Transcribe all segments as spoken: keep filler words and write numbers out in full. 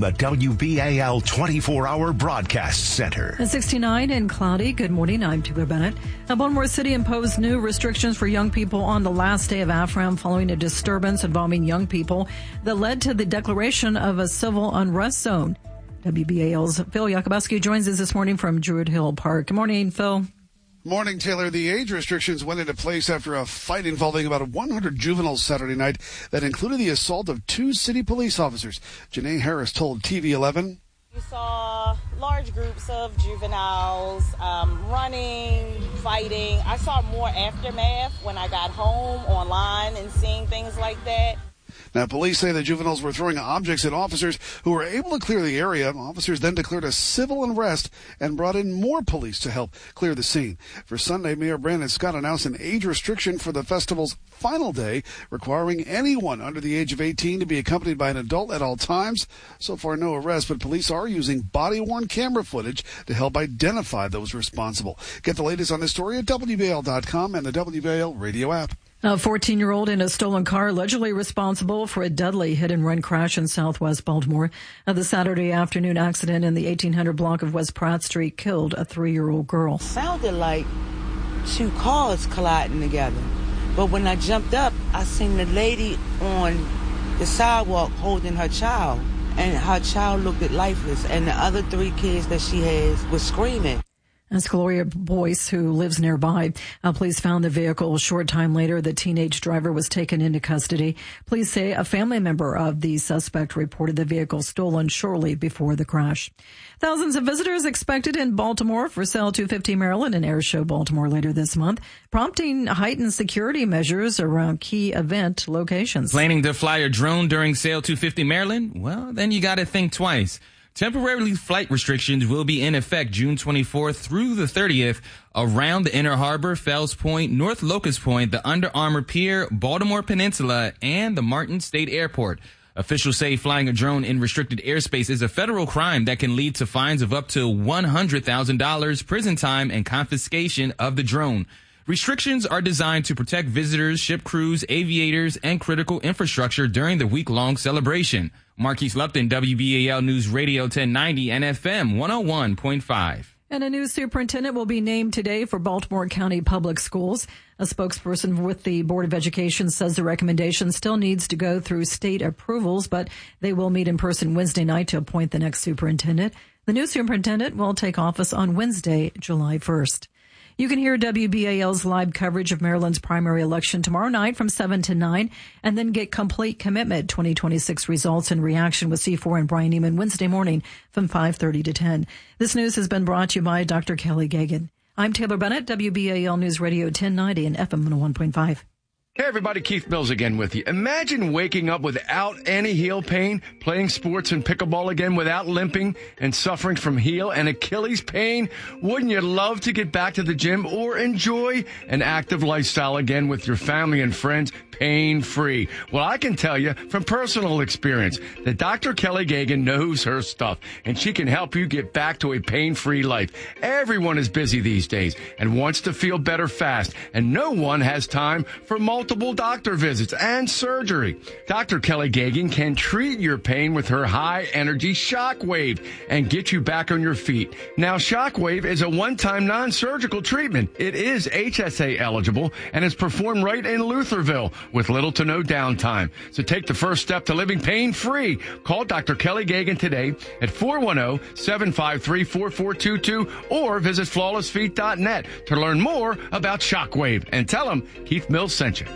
the W B A L twenty-four hour Broadcast Center. At sixty-nine and cloudy. Good morning. I'm Taylor Bennett. Now, Baltimore City imposed new restrictions for young people on the last day of AFRAM following a disturbance involving young people that led to the declaration of a civil unrest zone. W B A L's Phil Yakubowski joins us this morning from Druid Hill Park. Good morning, Phil. Morning, Taylor. The age restrictions went into place after a fight involving about one hundred juveniles Saturday night that included the assault of two city police officers. Janae Harris told T V eleven. You saw large groups of juveniles um, running, fighting. I saw more aftermath when I got home online and seeing things like that. Now, police say the juveniles were throwing objects at officers who were able to clear the area. Officers then declared a civil unrest and brought in more police to help clear the scene. For Sunday, Mayor Brandon Scott announced an age restriction for the festival's final day, requiring anyone under the age of eighteen to be accompanied by an adult at all times. So far, no arrests, but police are using body-worn camera footage to help identify those responsible. Get the latest on this story at W B A L dot com and the W B A L radio app. A fourteen-year-old in a stolen car allegedly responsible for a deadly hit-and-run crash in southwest Baltimore. Uh, the Saturday afternoon accident in the eighteen hundred block of West Pratt Street killed a three-year-old girl. Sounded like two cars colliding together. But when I jumped up, I seen the lady on the sidewalk holding her child. And her child looked lifeless. And the other three kids that she has was screaming. That's Gloria Boyce, who lives nearby. Uh, police found the vehicle a short time later. The teenage driver was taken into custody. Police say a family member of the suspect reported the vehicle stolen shortly before the crash. Thousands of visitors expected in Baltimore for Sail two fifty Maryland and Air Show Baltimore later this month, prompting heightened security measures around key event locations. Planning to fly a drone during Sail two fifty Maryland? Well, then you got to think twice. Temporary flight restrictions will be in effect June twenty-fourth through the thirtieth around the Inner Harbor, Fells Point, North Locust Point, the Under Armour Pier, Baltimore Peninsula, and the Martin State Airport. Officials say flying a drone in restricted airspace is a federal crime that can lead to fines of up to one hundred thousand dollars, prison time, and confiscation of the drone. Restrictions are designed to protect visitors, ship crews, aviators, and critical infrastructure during the week-long celebration. Marquise Lupton, W B A L News Radio ten ninety and F M one oh one point five. And a new superintendent will be named today for Baltimore County Public Schools. A spokesperson with the Board of Education says the recommendation still needs to go through state approvals, but they will meet in person Wednesday night to appoint the next superintendent. The new superintendent will take office on Wednesday, July first. You can hear W B A L's live coverage of Maryland's primary election tomorrow night from seven to nine, and then get Complete Commitment twenty twenty-six results and reaction with C four and Brian Neiman Wednesday morning from five thirty to ten. This news has been brought to you by Doctor Kelly Gagan. I'm Taylor Bennett, W B A L News Radio ten ninety and F M one oh one point five. Hey everybody, Keith Mills again with you. Imagine waking up without any heel pain, playing sports and pickleball again without limping and suffering from heel and Achilles pain. Wouldn't you love to get back to the gym or enjoy an active lifestyle again with your family and friends pain-free? Well, I can tell you from personal experience that Doctor Kelly Gagan knows her stuff and she can help you get back to a pain-free life. Everyone is busy these days and wants to feel better fast, and no one has time for multiple Multiple doctor visits and surgery. Doctor Kelly Gagan can treat your pain with her high-energy Shockwave and get you back on your feet. Now, Shockwave is a one-time non-surgical treatment. It is H S A eligible and is performed right in Lutherville with little to no downtime. So take the first step to living pain-free. Call Doctor Kelly Gagan today at four one zero, seven five three, four four two two or visit flawless feet dot net to learn more about Shockwave and tell them Keith Mills sent you.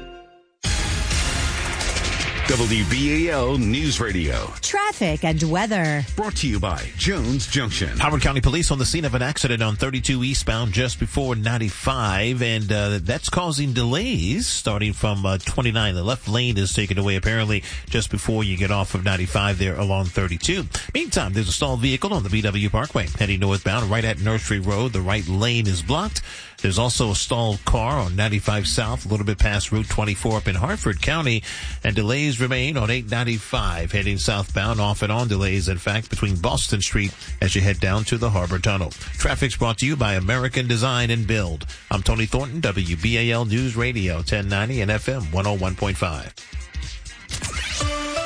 W B A L News Radio. Traffic and weather. Brought to you by Jones Junction. Howard County Police on the scene of an accident on thirty-two eastbound just before ninety-five, and uh, that's causing delays starting from uh, twenty-nine. The left lane is taken away apparently just before you get off of ninety-five there along thirty-two. Meantime, there's a stalled vehicle on the B W Parkway heading northbound right at Nursery Road. The right lane is blocked. There's also a stalled car on ninety-five South, a little bit past Route twenty-four up in Hartford County, and delays remain on eight ninety-five heading southbound, off and on delays, in fact, between Boston Street as you head down to the Harbor Tunnel. Traffic's brought to you by American Design and Build. I'm Tony Thornton, W B A L News Radio ten ninety and F M one oh one point five.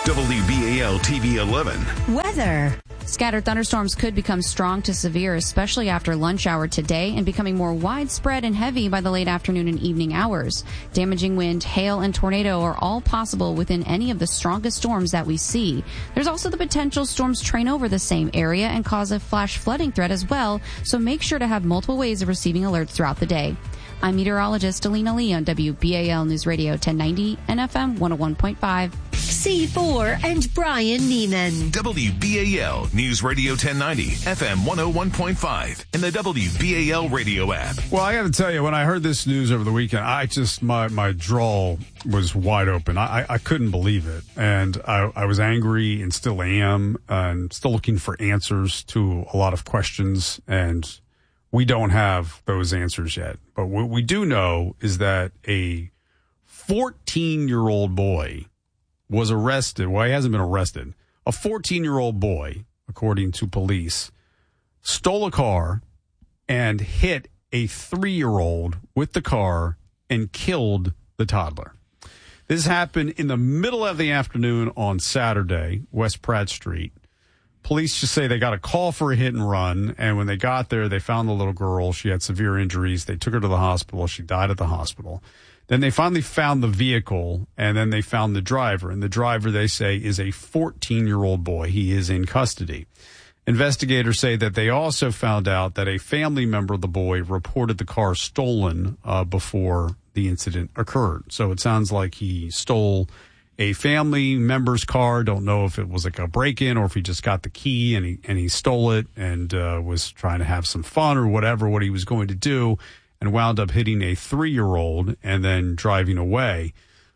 W B A L T V eleven. Weather. Scattered thunderstorms could become strong to severe, especially after lunch hour today, and becoming more widespread and heavy by the late afternoon and evening hours. Damaging wind, hail, and tornado are all possible within any of the strongest storms that we see. There's also the potential storms train over the same area and cause a flash flooding threat as well, so make sure to have multiple ways of receiving alerts throughout the day. I'm meteorologist Alina Lee on W B A L News Radio ten ninety and F M one oh one point five. C four and Brian Neiman. W B A L News Radio ten ninety, F M one oh one point five, and the W B A L radio app. Well, I got to tell you, when I heard this news over the weekend, I just, my, my jaw was wide open. I, I couldn't believe it. And I, I was angry and still am, and still looking for answers to a lot of questions. And we don't have those answers yet. But what we do know is that a fourteen-year-old boy was arrested. Well, he hasn't been arrested. A fourteen-year-old boy, according to police, stole a car and hit a three-year-old with the car and killed the toddler. This happened in the middle of the afternoon on Saturday, West Pratt Street. Police just say they got a call for a hit and run, and when they got there, they found the little girl. She had severe injuries. They took her to the hospital. She died at the hospital. Then they finally found the vehicle, and then they found the driver. And the driver, they say, is a fourteen-year-old boy. He is in custody. Investigators say that they also found out that a family member of the boy reported the car stolen uh, before the incident occurred. So it sounds like he stole a family member's car. Don't know if it was like a break-in or if he just got the key and he and he stole it and uh, was trying to have some fun or whatever, what he was going to do, and wound up hitting a three-year-old and then driving away.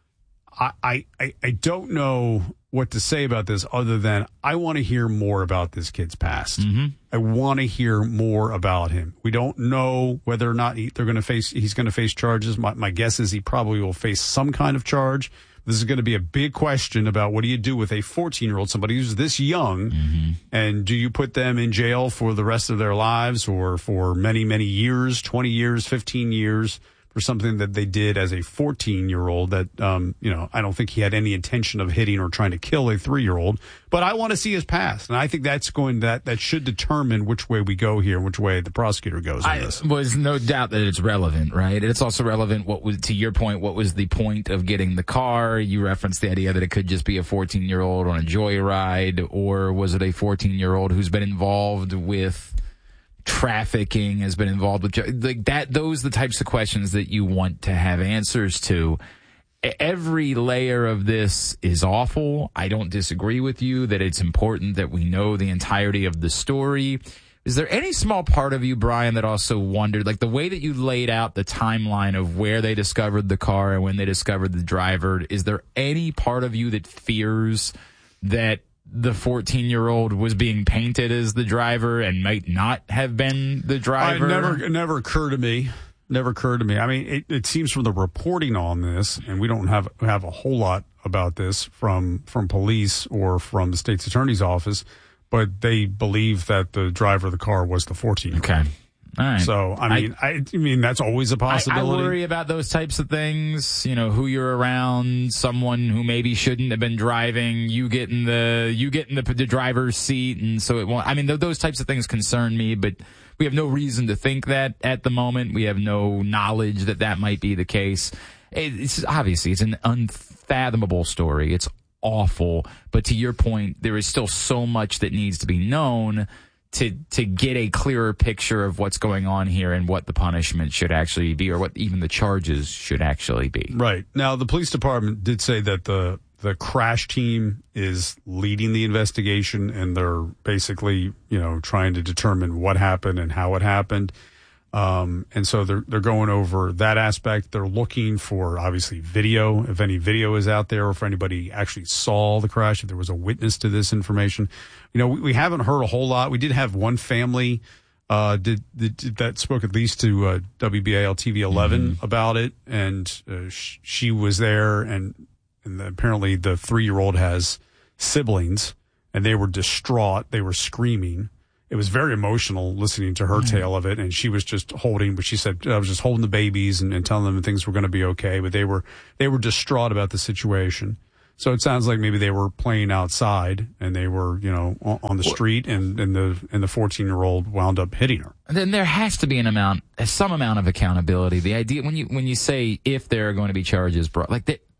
I, I, I don't know what to say about this other than I want to hear more about this kid's past. Mm-hmm. I want to hear more about him. We don't know whether or not he, they're going to face, he's going to face charges. My, my guess is he probably will face some kind of charge. This is going to be a big question about what do you do with a fourteen-year-old, somebody who's this young, mm-hmm. and do you put them in jail for the rest of their lives or for many, many years, twenty years, fifteen years, for something that they did as a fourteen-year-old that, um, you know, I don't think he had any intention of hitting or trying to kill a three-year-old. But I want to see his past, and I think that's going that that should determine which way we go here, which way the prosecutor goes on I this. Was no doubt that it's relevant, right? It's also relevant. What was, to your point, what was the point of getting the car? You referenced the idea that it could just be a fourteen-year-old on a joyride, or was it a fourteen-year-old who's been involved with trafficking, has been involved with like that? Those are the types of questions that you want to have answers to. Every layer of this is awful. I don't disagree with you that it's important that we know the entirety of the story. Is there any small part of you, Brian, that also wondered, like the way that you laid out the timeline of where they discovered the car and when they discovered the driver, is there any part of you that fears that the fourteen-year-old was being painted as the driver and might not have been the driver? It never, it never occurred to me. Never occurred to me. I mean, it, it seems from the reporting on this, and we don't have have a whole lot about this from from police or from the state's attorney's office, but they believe that the driver of the car was the fourteen-year-old. Okay. All right. So, I mean, I, I mean, that's always a possibility. I, I worry about those types of things, you know, who you're around, someone who maybe shouldn't have been driving, you get in the, you get in the, the driver's seat. And so it won't, I mean, th- those types of things concern me, but we have no reason to think that at the moment. We have no knowledge that that might be the case. It's obviously, it's an unfathomable story. It's awful. But to your point, there is still so much that needs to be known to to get a clearer picture of what's going on here and what the punishment should actually be, or what even the charges should actually be. Right. Now, the police department did say that the the crash team is leading the investigation, and they're basically, you know, trying to determine what happened and how it happened. Um, and so they're they're going over that aspect. They're looking for, obviously, video, if any video is out there, or if anybody actually saw the crash, if there was a witness to this information. You know, we, we haven't heard a whole lot. We did have one family uh, did, did, did that spoke at least to uh, W B A L T V eleven mm-hmm. about it, and uh, sh- she was there, and, and apparently the three-year-old has siblings, and they were distraught. They were screaming. It was very emotional listening to her mm-hmm. tale of it, and she was just holding, but she said, I was just holding the babies and, and telling them things were going to be okay, but they were, they were distraught about the situation. So it sounds like maybe they were playing outside and they were, you know, on the street, and, and the and the fourteen-year-old wound up hitting her. Then there has to be an amount, some amount of accountability. The idea when you when you say if there are going to be charges brought, like that,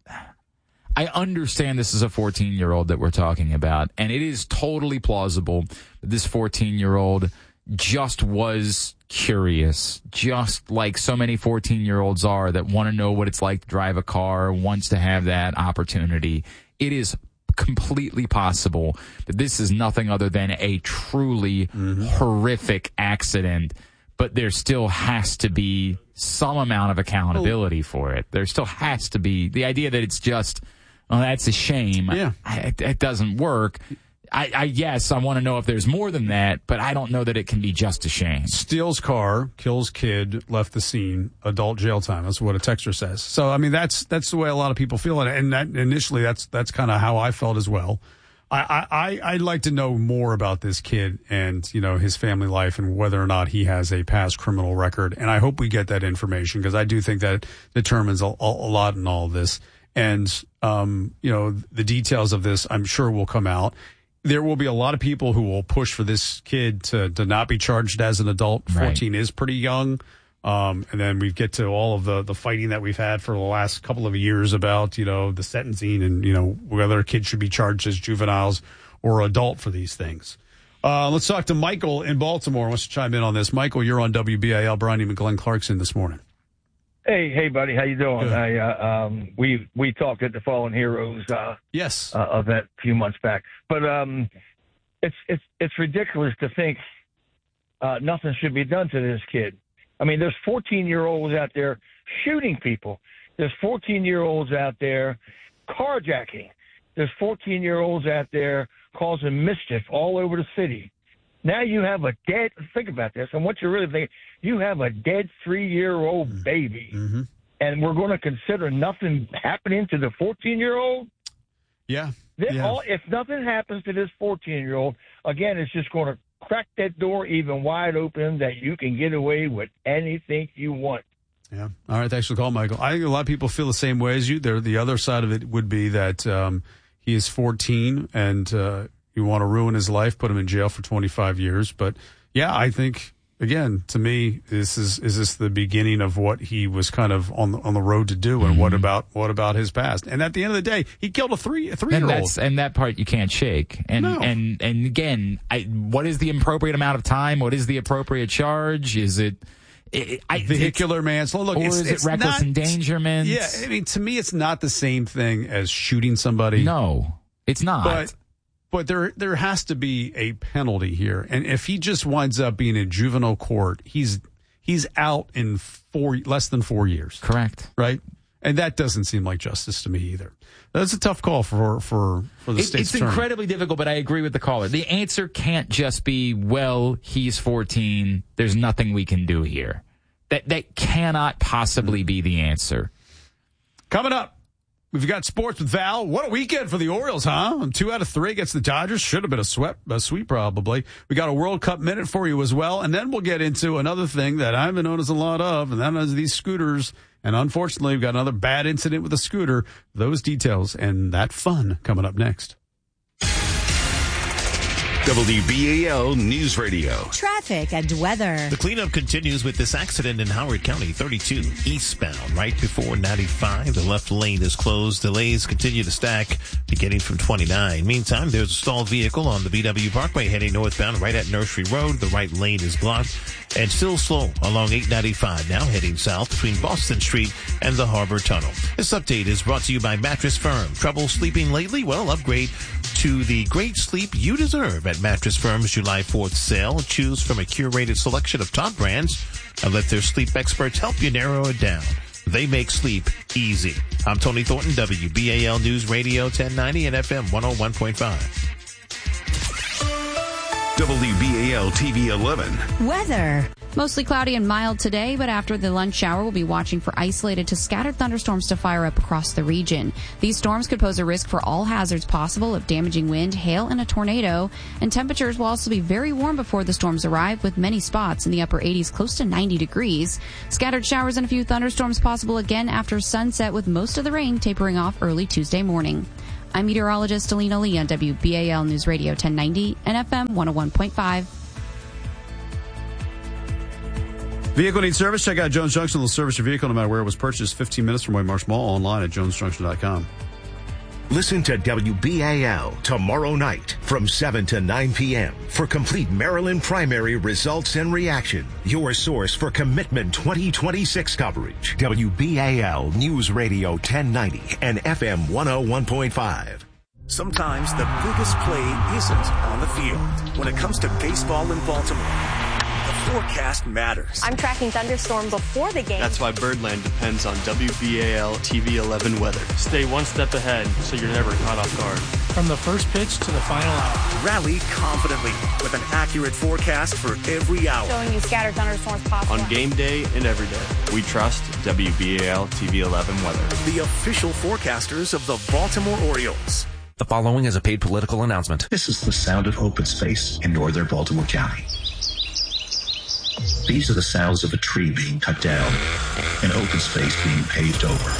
I understand this is a fourteen-year-old that we're talking about, and it is totally plausible that this fourteen-year-old just was curious, just like so many fourteen-year-olds are that want to know what it's like to drive a car, wants to have that opportunity. It is completely possible that this is nothing other than a truly mm-hmm. horrific accident, but there still has to be some amount of accountability for it. There still has to be. The idea that it's just, oh, that's a shame, yeah. it, it doesn't work. I, I yes, I want to know if there's more than that, but I don't know that it can be just a shame. Steals car, kills kid, left the scene, adult jail time. That's what a texter says. So I mean, that's that's the way a lot of people feel it, and that initially that's that's kind of how I felt as well. I, I I'd like to know more about this kid and, you know, his family life and whether or not he has a past criminal record, and I hope we get that information because I do think that determines a, a lot in all of this. And um, you know, the details of this, I'm sure, will come out. There will be a lot of people who will push for this kid to, to not be charged as an adult. fourteen right. is pretty young. Um, and then we get to all of the, the fighting that we've had for the last couple of years about, you know, the sentencing and, you know, whether kids should be charged as juveniles or adult for these things. Uh, let's talk to Michael in Baltimore. Wants to chime in on this. Michael, you're on W B A L. Brian and Glenn Clarkson this morning. Hey, hey, buddy, how you doing? I, uh, um, we we talked at the Fallen Heroes uh, yes uh, event a few months back, but um, it's it's it's ridiculous to think uh, nothing should be done to this kid. I mean, there's fourteen-year-olds out there shooting people. There's fourteen-year-olds out there carjacking. There's fourteen-year-olds out there causing mischief all over the city. Now you have a dead, think about this, and what you really think, you have a dead three-year-old mm-hmm. baby, mm-hmm. and we're going to consider nothing happening to the fourteen-year-old? Yeah. This, yeah. All, if nothing happens to this fourteen-year-old, again, it's just going to crack that door even wide open that you can get away with anything you want. Yeah. All right. Thanks for the call, Michael. I think a lot of people feel the same way as you. There, the other side of it would be that um, he is fourteen and uh, you want to ruin his life, put him in jail for twenty-five years. But yeah, I think, again, to me, this is is this the beginning of what he was kind of on the, on the road to do, and mm-hmm. what about what about his past? And at the end of the day, he killed a three a three year and old. That's, and that part you can't shake. And no. and and again, I, what is the appropriate amount of time? What is the appropriate charge? Is it? It, I, vehicular manslaughter. Look, or it's, is it's it reckless not, endangerment? Yeah, I mean, to me, it's not the same thing as shooting somebody. No, it's not. But but there there has to be a penalty here, and if he just winds up being in juvenile court, he's he's out in four less than four years. Correct. Right. And that doesn't seem like justice to me either. That's a tough call for for, for the it, state's It's attorney. incredibly difficult, but I agree with the caller. The answer can't just be, well, he's fourteen. There's nothing we can do here. That that cannot possibly be the answer. Coming up, we've got sports with Val. What a weekend for the Orioles, huh? Two out of three against the Dodgers. Should have been a sweep, a sweep probably. We got a World Cup minute for you as well. And then we'll get into another thing that I've been noticing a lot of, and that is these scooters. And unfortunately, we've got another bad incident with a scooter. Those details and that fun coming up next. W B A L News Radio. Traffic and weather. The cleanup continues with this accident in Howard County, thirty-two eastbound, right before ninety-five. The left lane is closed. Delays continue to stack beginning from twenty-nine. Meantime, there's a stalled vehicle on the B W Parkway heading northbound right at Nursery Road. The right lane is blocked and still slow along eight ninety-five, now heading south between Boston Street and the Harbor Tunnel. This update is brought to you by Mattress Firm. Trouble sleeping lately? Well, upgrade to the great sleep you deserve at Mattress Firm's July fourth sale. Choose from a curated selection of top brands and let their sleep experts help you narrow it down. They make sleep easy. I'm Tony Thornton, W B A L News Radio ten ninety and F M one oh one point five. W B A L T V eleven. Weather. Mostly cloudy and mild today, but after the lunch hour, we'll be watching for isolated to scattered thunderstorms to fire up across the region. These storms could pose a risk for all hazards possible of damaging wind, hail, and a tornado. And temperatures will also be very warm before the storms arrive, with many spots in the upper eighties close to ninety degrees. Scattered showers and a few thunderstorms possible again after sunset, with most of the rain tapering off early Tuesday morning. I'm meteorologist Alina Lee on W B A L News Radio ten ninety and F M one oh one point five. Vehicle needs service? Check out Jones Junction. They'll service your vehicle no matter where it was purchased. fifteen minutes from White Marsh Mall, online at jones junction dot com. Listen to W B A L tomorrow night from seven to nine p.m. for complete Maryland primary results and reaction. Your source for Commitment twenty twenty-six coverage. W B A L News Radio ten ninety and F M one oh one point five. Sometimes the biggest play isn't on the field. When it comes to baseball in Baltimore, the forecast matters. I'm tracking thunderstorm before the game. That's why Birdland depends on W B A L T V eleven weather. Stay one step ahead so you're never caught off guard. From the first pitch to the final out. Rally confidently with an accurate forecast for every hour. Showing you scattered thunderstorms possible. On game day and every day, we trust W B A L T V eleven weather. The official forecasters of the Baltimore Orioles. The following is a paid political announcement. This is the sound of open space in northern Baltimore County. These are the sounds of a tree being cut down, an open space being paved over.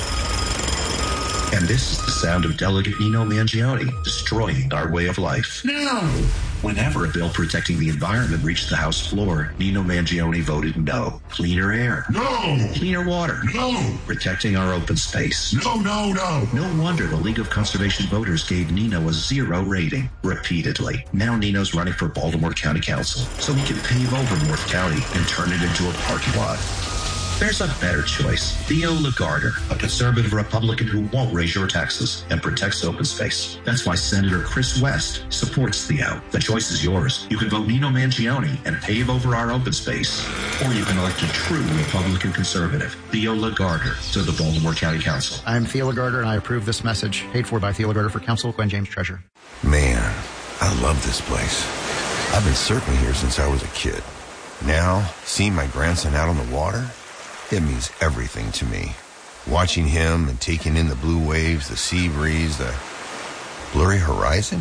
And this is the sound of Delegate Nino Mangione destroying our way of life. No! Whenever a bill protecting the environment reached the House floor, Nino Mangione voted no. Cleaner air. No! Cleaner water. No! Protecting our open space. No, no, no! No wonder the League of Conservation Voters gave Nino a zero rating repeatedly. Now Nino's running for Baltimore County Council so he can pave over North County and turn it into a parking lot. There's a better choice. Theo Lagarder, a conservative Republican who won't raise your taxes and protects open space. That's why Senator Chris West supports Theo. The choice is yours. You can vote Nino Mangione and pave over our open space. Or you can elect a true Republican conservative, Theo Lagarder, to the Baltimore County Council. I'm Theo Lagarder, and I approve this message. Paid for by Theo Lagarder for Council, Gwen James Treasurer. Man, I love this place. I've been surfing here since I was a kid. Now, seeing my grandson out on the water, it means everything to me. Watching him and taking in the blue waves, the sea breeze, the blurry horizon.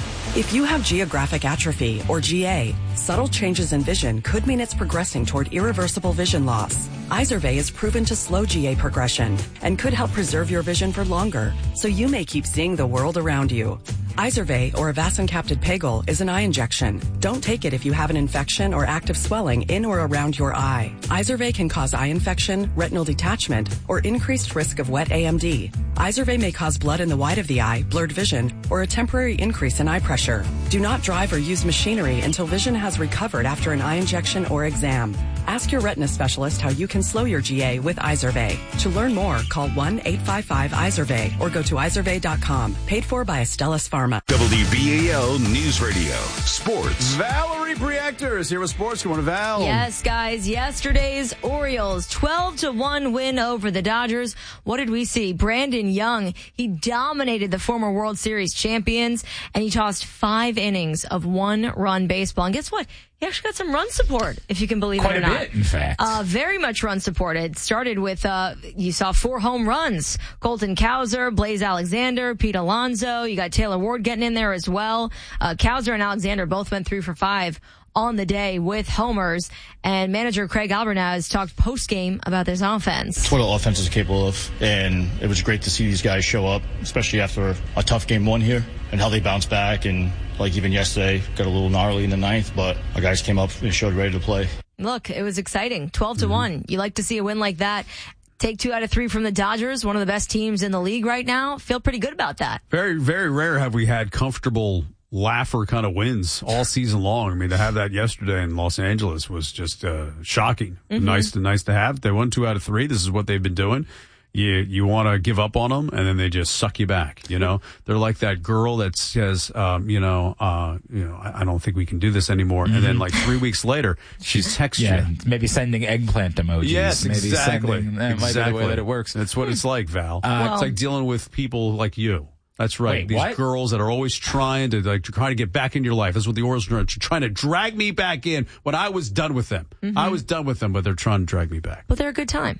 If you have geographic atrophy, or G A, subtle changes in vision could mean it's progressing toward irreversible vision loss. Izervay is proven to slow G A progression and could help preserve your vision for longer, so you may keep seeing the world around you. Izervay, or avacincaptad pegol, is an eye injection. Don't take it if you have an infection or active swelling in or around your eye. Izervay can cause eye infection, retinal detachment, or increased risk of wet A M D. Izervay may cause blood in the white of the eye, blurred vision, or a temporary increase in eye pressure. Do not drive or use machinery until vision has recovered after an eye injection or exam. Ask your retina specialist how you can slow your G A with Izervay. To learn more, call one eight five five Izervay or go to izervay dot com. Paid for by Astellas Pharma. W B A L News Radio Sports. Valerie Briector is here with sports. Good morning, Val. Yes, guys. Yesterday's Orioles twelve to one win over the Dodgers. What did we see? Brandon Young, he dominated the former World Series champions, and he tossed five innings of one-run baseball. And guess what? He actually got some run support, if you can believe Quite it or a not. bit, in fact. Uh, very much run support. It started with, uh, you saw four home runs. Colton Cowser, Blaze Alexander, Pete Alonso. You got Taylor Ward getting in there as well. Uh, Cowser and Alexander both went three for five on the day with homers. And manager Craig Albernaz talked post-game about this offense. It's what the offense is capable of, and it was great to see these guys show up, especially after a tough game one here, and how they bounced back. And like even yesterday, got a little gnarly in the ninth, but our guys came up and showed ready to play. Look, it was exciting. twelve to one. You like to see a win like that. Take two out of three from the Dodgers, one of the best teams in the league right now. Feel pretty good about that. Very, very rare have we had comfortable laugher kind of wins all season long. I mean, to have that yesterday in Los Angeles was just uh, shocking. Mm-hmm. Nice to nice to have. They won two out of three. This is what they've been doing. You you want to give up on them, and then they just suck you back. You know, they're like that girl that says, um, you know, uh, you know, I, I don't think we can do this anymore. Mm-hmm. And then like three weeks later, she texts yeah, you, maybe sending eggplant emojis. Yes, maybe exactly. Sending, that exactly. might be the way that it works. That's what it's like, Val. Uh, it's like dealing with people like you. That's right. Wait, These what? girls that are always trying to like trying to get back in your life. That's what the Orioles are trying to drag me back in when I was done with them. Mm-hmm. I was done with them, but they're trying to drag me back. But they're a good time.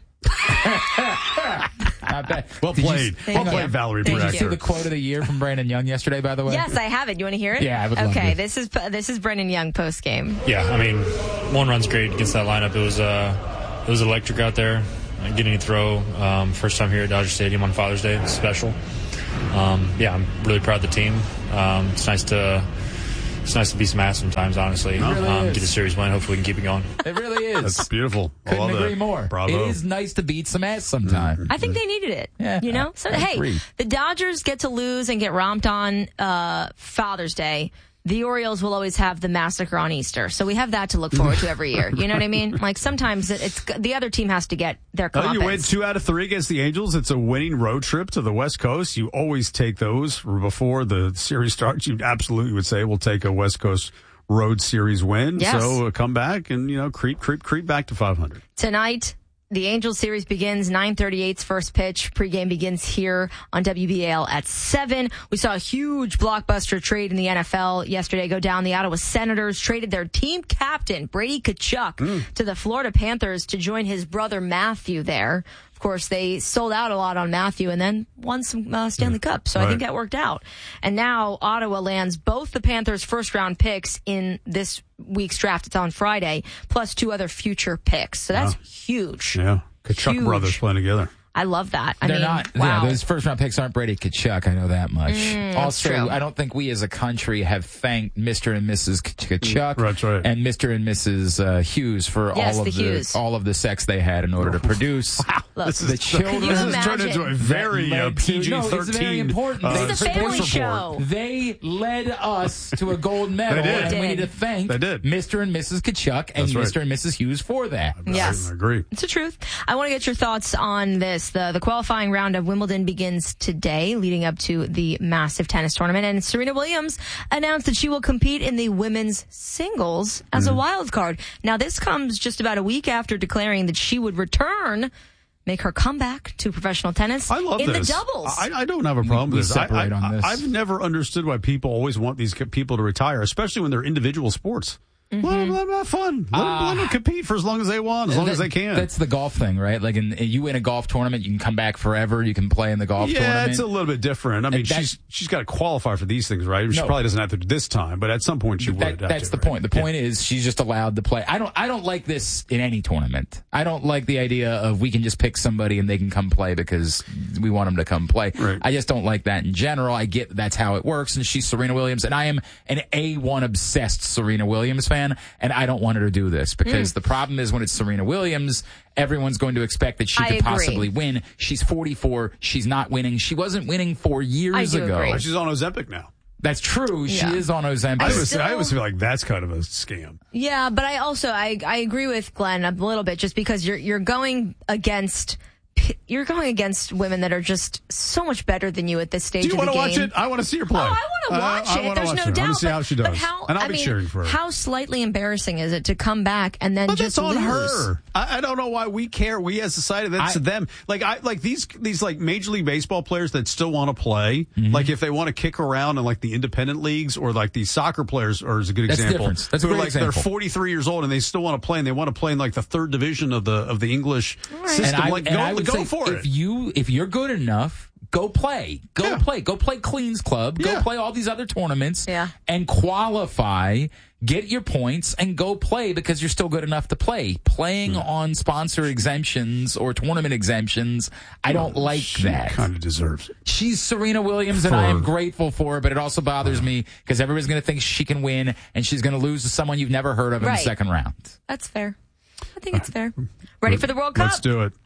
Not bad. Well Did played. You, well played, Valerie Did Briector. you see the quote of the year from Brandon Young yesterday, by the way? Yes, I have it. You want to hear it? Yeah, I would love Okay, to. this is this is Brandon Young post game. Yeah, I mean, one run's great against that lineup. It was uh, it was electric out there. Getting a throw, um, first time here at Dodger Stadium on Father's Day, it's special. um, yeah, I'm really proud of the team. Um, it's nice to it's nice to beat some ass sometimes, honestly. It really um, is. get the series win. Hopefully we can keep it going. It really is. That's beautiful. I Couldn't love agree that. more. Bravo. It is nice to beat some ass sometime. I think they needed it. Yeah, you know? So, I hey, agree. the Dodgers get to lose and get romped on uh, Father's Day. The Orioles will always have the massacre on Easter. So we have that to look forward to every year. You know what I mean? Like sometimes it's the other team has to get their Oh, comeuppance. you win two out of three against the Angels. It's a winning road trip to the West Coast. You always take those before the series starts. You absolutely would say we'll take a West Coast road series win. Yes. So uh, come back and, you know, creep, creep, creep back to five hundred. Tonight, the Angels series begins nine thirty-eight's first pitch. Pregame begins here on W B A L at seven. We saw a huge blockbuster trade in the N F L yesterday go down. The Ottawa Senators traded their team captain, Brady Tkachuk, mm. to the Florida Panthers to join his brother Matthew there. Of course, they sold out a lot on Matthew and then won some uh, Stanley yeah, Cup. So right. I think that worked out. And now Ottawa lands both the Panthers' first-round picks in this week's draft. It's on Friday, plus two other future picks. So that's yeah. huge. Yeah. Tkachuk huge. brothers playing together. I love that. I They're mean, not. wow. Yeah, those first round picks aren't Brady Tkachuk. I know that much. Mm, also, true. I don't think we as a country have thanked Mister and Missus Tkachuk That's right. and Mister and Missus Uh, Hughes for yes, all of the, the Hughes. all of the sex they had in order to produce. Wow. Look, this is, the children. you This imagine? has turned into a very uh, P G thirteen. No, it's very important. Uh, this is a family show. They led us to a gold medal, They did. and They we did. need to thank They did. Mister and Missus Tkachuk and That's right. Mister and Missus Hughes for that. Yes. I agree. It's the truth. I want to get your thoughts on this. The the qualifying round of Wimbledon begins today, leading up to the massive tennis tournament. And Serena Williams announced that she will compete in the women's singles as mm. a wild card. Now, this comes just about a week after declaring that she would return, make her comeback to professional tennis. I love in this. the doubles. I, I don't have a problem We with this. separate I, I, on this. I've never understood why people always want these people to retire, especially when they're individual sports. Mm-hmm. Let, let them have fun. Let, Uh, them, let them compete for as long as they want, as long that, as they can. That's the golf thing, right? Like, in, you win a golf tournament, you can come back forever. You can play in the golf yeah, tournament. it's a little bit different. I mean, That- she's she's got to qualify for these things, right? She No. probably doesn't have to this time, but at some point she That- would. have that's to, the right? point. The point is she's just allowed to play. I don't. I don't like this in any tournament. I don't like the idea of we can just pick somebody and they can come play because we want them to come play. Right. I just don't like that in general. I get that's how it works, and she's Serena Williams, and I am an A one obsessed Serena Williams fan, and I don't want her to do this because mm. the problem is when it's Serena Williams, everyone's going to expect that she I could agree. possibly win. She's forty-four. She's not winning. She wasn't winning four years I do ago. agree. She's on Ozempic now. That's true. Yeah. She is on Ozempic. I always, still- I always feel like that's kind of a scam. Yeah, but I also I I agree with Glenn a little bit just because you're you're going against you're going against women that are just so much better than you at this stage Do you of want the to game. watch it? I want to see her play. Oh, I want to watch uh, I it. wanna There's watch no her. doubt. I want to see but, how she but does. how, and I'll I be mean, cheering for her. how slightly embarrassing is it to come back and then But just that's on lose? her. I, I don't know why we care. We as society, that's I, them. Like I like these these like Major League Baseball players that still want to play. Mm-hmm. Like if they want to kick around in like the independent leagues, or like these soccer players, or is a good That's example. different. That's a who are great like example. they're forty-three years old and they still want to play, and they want to play in like the third division of the of the English Right. system. And I, like and go, I would go say for if it. you if you're good enough, go play. Go Yeah. play. Go play Queens Club. Go Yeah. play all these other tournaments. Yeah. And qualify. Get your points and go play because you're still good enough to play. Playing Hmm. on sponsor exemptions or tournament exemptions, I don't like she that. Kind of deserves it. She's Serena Williams, and For- I am grateful for her, but it also bothers me because everybody's going to think she can win, and she's going to lose to someone you've never heard of in Right. the second round. That's fair. I think it's fair. Ready for the World Cup? Let's do it.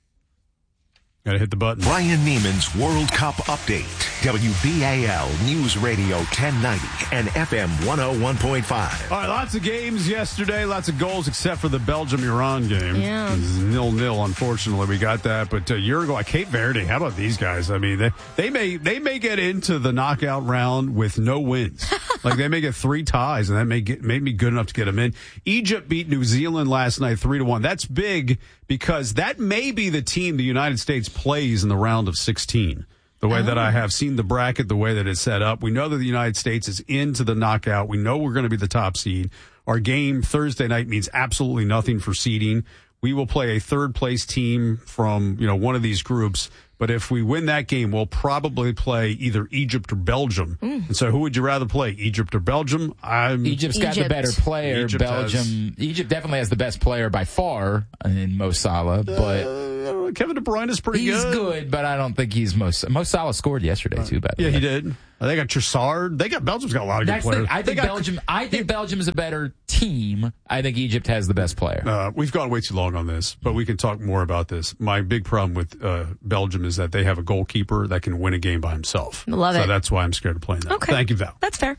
Got to hit the button. Ryan Neiman's World Cup Update. W B A L News Radio ten ninety and F M one oh one point five. All right, lots of games yesterday, lots of goals except for the Belgium-Iran game. Yeah. It was nil-nil, unfortunately. We got that. But uh, Uruguay, Cape Verde, how about these guys? I mean, they, they may they may get into the knockout round with no wins. Like, they may get three ties, and that may get may be good enough to get them in. Egypt beat New Zealand last night three to one. That's big because that may be the team the United States plays in the round of sixteen. The way oh. that I have seen the bracket, the way that it's set up. We know that the United States is into the knockout. We know we're going to be the top seed. Our game Thursday night means absolutely nothing for seeding. We will play a third place team from, you know, one of these groups. But But if we win that game, we'll probably play either Egypt or Belgium. Mm. And so who would you rather play, Egypt or Belgium? I'm, Egypt's got Egypt. the better player. Egypt Belgium, has- Egypt definitely has the best player by far in Mo Salah, but Uh, Kevin De Bruyne is pretty he's good. good, but I don't think he's Mo. Mo Salah scored yesterday too, by the Yeah, way. he did. Uh, They got Trossard. They got Belgium's got a lot of That's good players. the, I They think got- Belgium. I think Belgium is a better team. I think Egypt has the best player. Uh, we've gone way too long on this, but we can talk more about this. My big problem with uh, Belgium is that they have a goalkeeper that can win a game by himself. Love so it. that's why I'm scared of playing that. Okay. Thank you, Val. That's fair.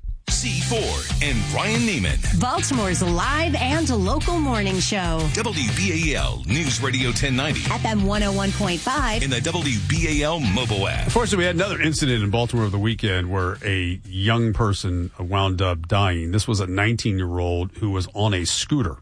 C Ford and Ryan Neiman. Baltimore's live and local morning show. W B A L News Radio ten ninety. F M one oh one point five. In the W B A L mobile app. Unfortunately, we had another incident in Baltimore over the weekend where a young person wound up dying. This was a nineteen-year-old who was on a scooter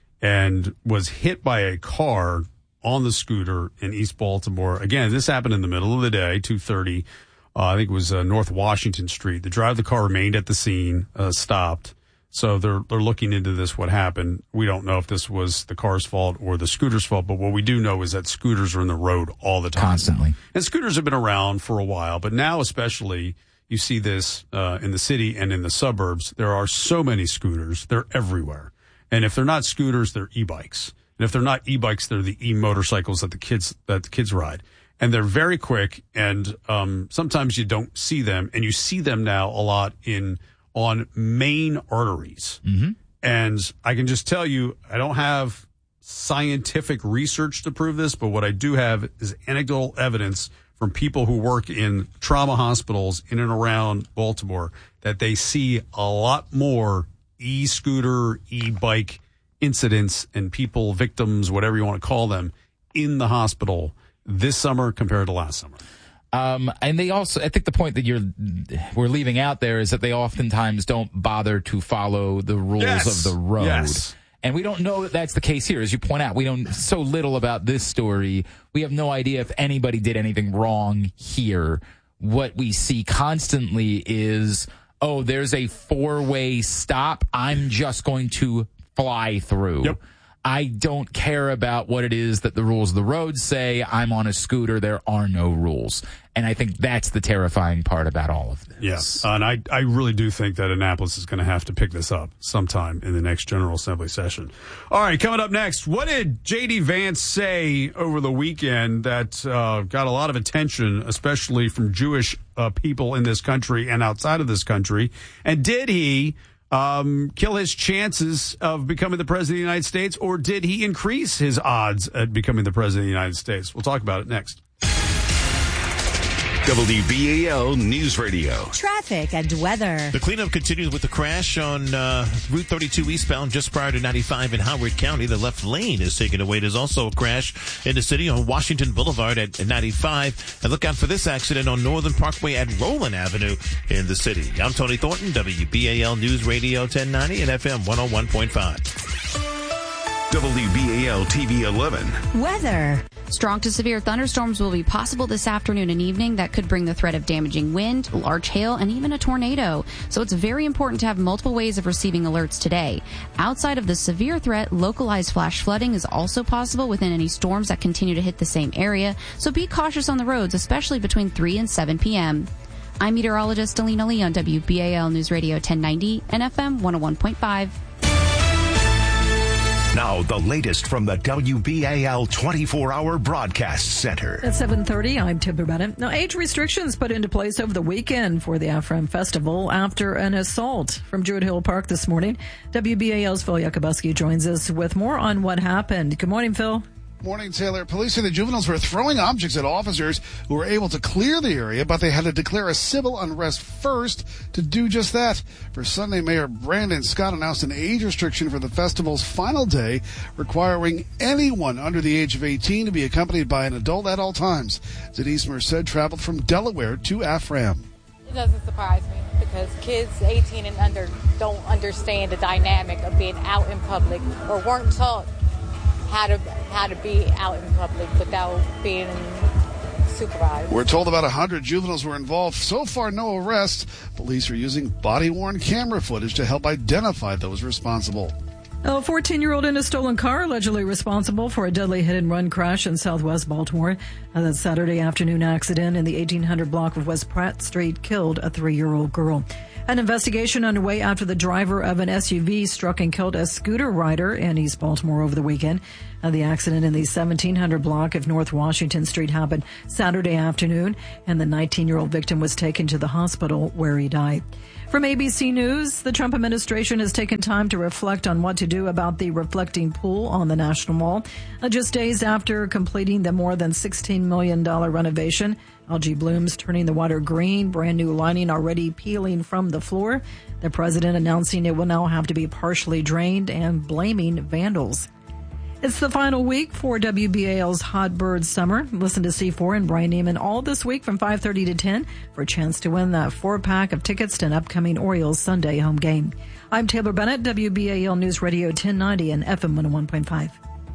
and was hit by a car on the scooter in East Baltimore. Again, this happened in the middle of the day, two thirty. Uh, I think it was uh, North Washington Street. The driver of the car remained at the scene, uh, stopped. So they're they're looking into this, what happened. We don't know if this was the car's fault or the scooter's fault, but what we do know is that scooters are in the road all the time. Constantly. And scooters have been around for a while, but now especially you see this uh, in the city and in the suburbs. There are so many scooters. They're everywhere. And if they're not scooters, they're e-bikes. And if they're not e-bikes, they're the e-motorcycles that the kids that the kids ride. And they're very quick, and um, sometimes you don't see them, and you see them now a lot in on main arteries. Mm-hmm. And I can just tell you, I don't have scientific research to prove this, but what I do have is anecdotal evidence from people who work in trauma hospitals in and around Baltimore that they see a lot more e-scooter, e-bike incidents and people, victims, whatever you want to call them, in the hospital this summer compared to last summer. Um, and they also, I think the point that you're, we're leaving out there is that they oftentimes don't bother to follow the rules Yes. of the road. Yes. And we don't know that that's the case here. As you point out, we don't so little about this story. We have no idea if anybody did anything wrong here. What we see constantly is, oh, there's a four-way stop. I'm just going to fly through. Yep. I don't care about what it is that the rules of the road say. I'm on a scooter. There are no rules. And I think that's the terrifying part about all of this. Yes. Uh, and I, I really do think that Annapolis is going to have to pick this up sometime in the next General Assembly session. All right, coming up next, what did J D. Vance say over the weekend that uh, got a lot of attention, especially from Jewish uh, people in this country and outside of this country? And did he um, kill his chances of becoming the president of the United States, or did he increase his odds at becoming the president of the United States? We'll talk about it next. W B A L News Radio. Traffic and weather. The cleanup continues with the crash on uh, Route thirty-two eastbound just prior to ninety-five in Howard County. The left lane is taken away. There's also a crash in the city on Washington Boulevard at ninety-five. And look out for this accident on Northern Parkway at Roland Avenue in the city. I'm Tony Thornton, W B A L News Radio ten ninety and F M one oh one point five. W B A L T V eleven. Weather. Strong to severe thunderstorms will be possible this afternoon and evening that could bring the threat of damaging wind, large hail, and even a tornado. So it's very important to have multiple ways of receiving alerts today. Outside of the severe threat, localized flash flooding is also possible within any storms that continue to hit the same area. So be cautious on the roads, especially between three and seven p.m. I'm meteorologist Alina Lee on W B A L News Radio ten ninety and F M one oh one point five. Now, the latest from the W B A L twenty-four hour Broadcast Center. At seven thirty, I'm Timber Bennett. Now, age restrictions put into place over the weekend for the Afram Festival after an assault from Druid Hill Park this morning. W B A L's Phil Yakubuski joins us with more on what happened. Good morning, Phil. Morning, Taylor. Police say the juveniles were throwing objects at officers who were able to clear the area, but they had to declare a civil unrest first to do just that. For Sunday, Mayor Brandon Scott announced an age restriction for the festival's final day, requiring anyone under the age of eighteen to be accompanied by an adult at all times. Denise Merced traveled from Delaware to Afram. It doesn't surprise me because kids eighteen and under don't understand the dynamic of being out in public or weren't taught how to how to be out in public without being supervised. We're told about one hundred juveniles were involved. So far, no arrests. Police are using body-worn camera footage to help identify those responsible. A fourteen-year-old in a stolen car allegedly responsible for a deadly hit-and-run crash in southwest Baltimore. Uh, that Saturday afternoon accident in the eighteen hundred block of West Pratt Street killed a three-year-old girl. An investigation underway after the driver of an S U V struck and killed a scooter rider in East Baltimore over the weekend. Uh, the accident in the seventeen hundred block of North Washington Street happened Saturday afternoon, and the nineteen-year-old victim was taken to the hospital where he died. From A B C News, the Trump administration has taken time to reflect on what to do about the reflecting pool on the National Mall. Uh, just days after completing the more than sixteen million dollars renovation, algae blooms turning the water green, brand new lining already peeling from the floor. The president announcing it will now have to be partially drained and blaming vandals. It's the final week for W B A L's Hot Bird Summer. Listen to C four and Brian Neiman all this week from five thirty to ten for a chance to win that four-pack of tickets to an upcoming Orioles Sunday home game. I'm Taylor Bennett, W B A L News Radio ten ninety and F M one oh one point five.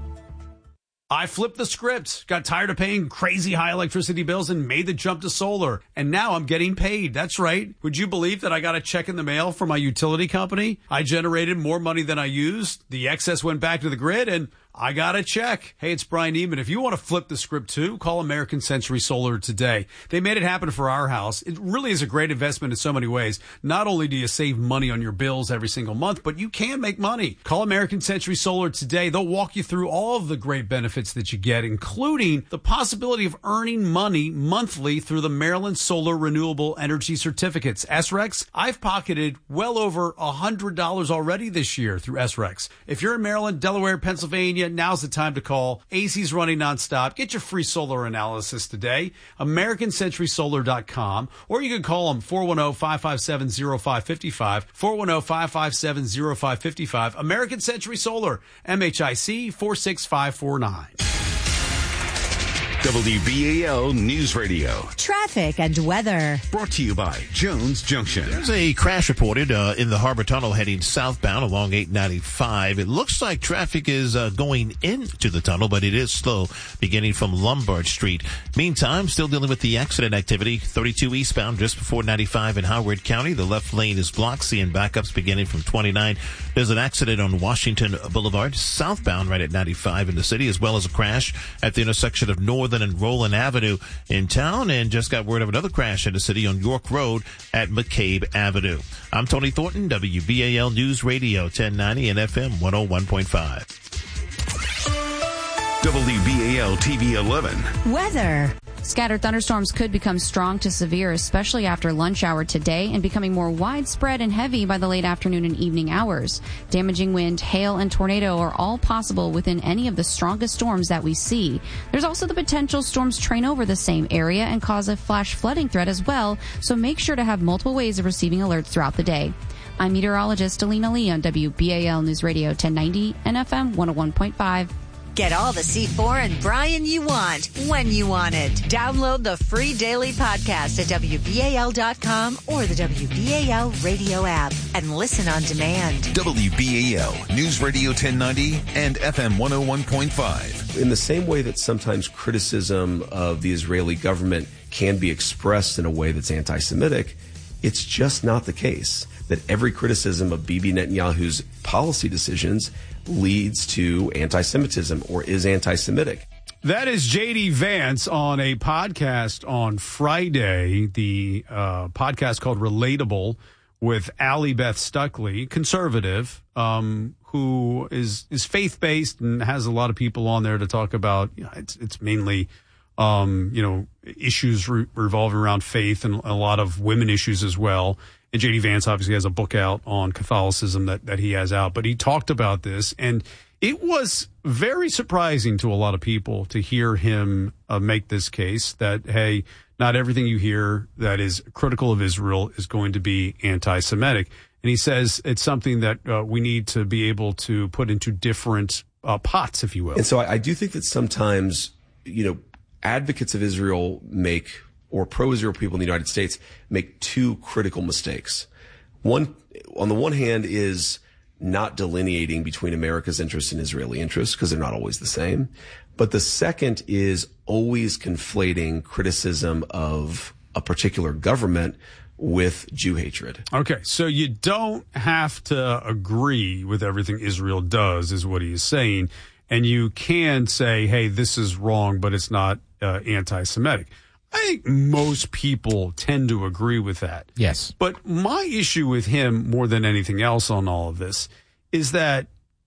I flipped the script, got tired of paying crazy high electricity bills and made the jump to solar. And now I'm getting paid. That's right. Would you believe that I got a check in the mail from my utility company? I generated more money than I used. The excess went back to the grid and I got a check. Hey, it's Brian Neiman. If you want to flip the script too, call American Century Solar today. They made it happen for our house. It really is a great investment in so many ways. Not only do you save money on your bills every single month, but you can make money. Call American Century Solar today. They'll walk you through all of the great benefits that you get, including the possibility of earning money monthly through the Maryland Solar Renewable Energy Certificates. S R E Cs, I've pocketed well over one hundred dollars already this year through S R E Cs. If you're in Maryland, Delaware, Pennsylvania, now's the time to call. A C's running nonstop. Get your free solar analysis today. American Century Solar dot com. Or you can call them four one zero, five five seven, zero five five five. four one zero, five five seven, zero five five five. American Century Solar. M H I C four six five four nine. W B A L News Radio. Traffic and weather. Brought to you by Jones Junction. There's a crash reported uh, in the Harbor Tunnel heading southbound along eight ninety-five. It looks like traffic is uh, going into the tunnel, but it is slow beginning from Lombard Street. Meantime, still dealing with the accident activity. thirty-two eastbound just before ninety-five in Howard County. The left lane is blocked, seeing backups beginning from twenty-nine. There's an accident on Washington Boulevard southbound right at ninety-five in the city, as well as a crash at the intersection of Northern and Roland Avenue in town, and just got word of another crash in the city on York Road at McCabe Avenue. I'm Tony Thornton, W B A L News Radio ten ninety and F M one oh one point five. W B A L T V eleven. Weather. Scattered thunderstorms could become strong to severe, especially after lunch hour today, and becoming more widespread and heavy by the late afternoon and evening hours. Damaging wind, hail, and tornado are all possible within any of the strongest storms that we see. There's also the potential storms train over the same area and cause a flash flooding threat as well, so make sure to have multiple ways of receiving alerts throughout the day. I'm meteorologist Alina Lee on W B A L News Radio ten ninety and F M one oh one point five. Get all the C four and Brian you want, when you want it. Download the free daily podcast at W B A L dot com or the W B A L radio app and listen on demand. W B A L News Radio ten ninety and F M one oh one point five. In the same way that sometimes criticism of the Israeli government can be expressed in a way that's anti-Semitic, it's just not the case that every criticism of Bibi Netanyahu's policy decisions leads to anti-Semitism or is anti-Semitic. That is J D Vance on a podcast on Friday, the uh, podcast called Relatable with Allie Beth Stuckley, conservative, um, who is, is faith-based and has a lot of people on there to talk about, you know, it's, it's mainly, um, you know, issues re- revolving around faith and a lot of women issues as well. And J D Vance obviously has a book out on Catholicism that, that he has out. But he talked about this, and it was very surprising to a lot of people to hear him uh, make this case that, hey, not everything you hear that is critical of Israel is going to be anti-Semitic. And he says it's something that uh, we need to be able to put into different uh, pots, if you will. And so I, I do think that sometimes, you know, advocates of Israel make or pro-Israel people in the United States make two critical mistakes. One, on the one hand, is not delineating between America's interests and Israeli interests, because they're not always the same. But the second is always conflating criticism of a particular government with Jew hatred. Okay, so you don't have to agree with everything Israel does, is what he is saying. And you can say, hey, this is wrong, but it's not uh, anti-Semitic. I think most people tend to agree with that. Yes. But my issue with him, more than anything else on all of this, is that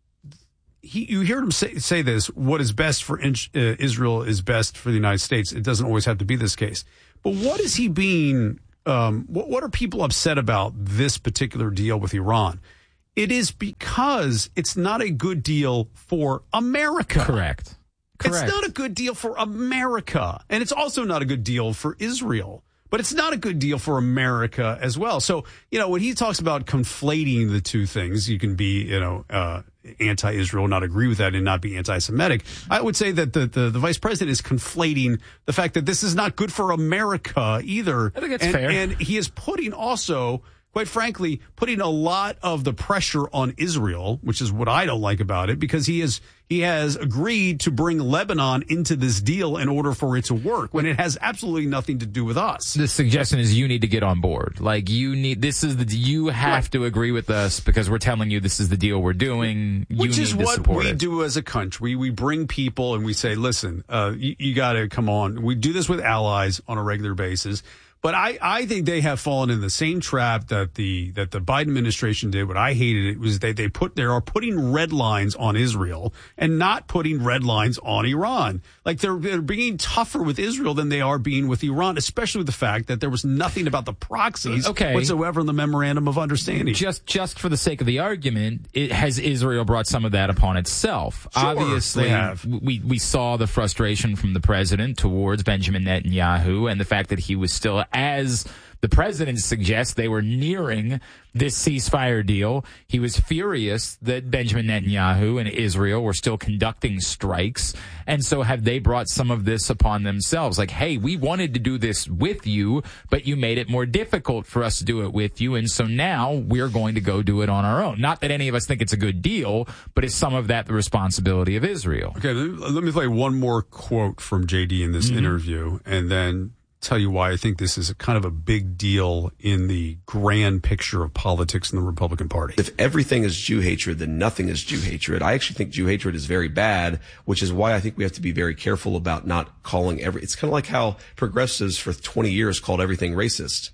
he, you hear him say, say this, what is best for in, uh, Israel is best for the United States. It doesn't always have to be this case. But what is he being, um, what, what are people upset about this particular deal with Iran? It is because it's not a good deal for America. Correct. Correct. It's not a good deal for America. And it's also not a good deal for Israel. But it's not a good deal for America as well. So, you know, when he talks about conflating the two things, you can be, you know, uh, anti-Israel, not agree with that, and not be anti-Semitic. I would say that the, the, the vice president is conflating the fact that this is not good for America either. I think that's and, fair. And he is putting also, quite frankly, putting a lot of the pressure on Israel, which is what I don't like about it, because he is he has agreed to bring Lebanon into this deal in order for it to work, when it has absolutely nothing to do with us. The suggestion is you need to get on board. Like, you need, this is the, you have right. to agree with us because we're telling you this is the deal we're doing. You Which need is to what support we it. do as a country. We bring people and we say, listen, uh, you, you got to come on. We do this with allies on a regular basis. But I, I think they have fallen in the same trap that the that the Biden administration did. What I hated it was they they put they are putting red lines on Israel and not putting red lines on Iran. Like they're they're being tougher with Israel than they are being with Iran, especially with the fact that there was nothing about the proxies okay. whatsoever in the memorandum of understanding. Just just for the sake of the argument, it, has Israel brought some of that upon itself? Sure, Obviously, they have. we we saw the frustration from the president towards Benjamin Netanyahu and the fact that he was still, as the president suggests, they were nearing this ceasefire deal. He was furious that Benjamin Netanyahu and Israel were still conducting strikes. And so have they brought some of this upon themselves? Like, hey, we wanted to do this with you, but you made it more difficult for us to do it with you. And so now we're going to go do it on our own. Not that any of us think it's a good deal, but is some of that the responsibility of Israel? Okay, let me play one more quote from J D in this mm-hmm. interview, and then tell you why I think this is a kind of a big deal in the grand picture of politics in the Republican Party. If everything is Jew hatred, then nothing is Jew hatred. I actually think Jew hatred is very bad, which is why I think we have to be very careful about not calling every, it's kind of like how progressives for twenty years called everything racist.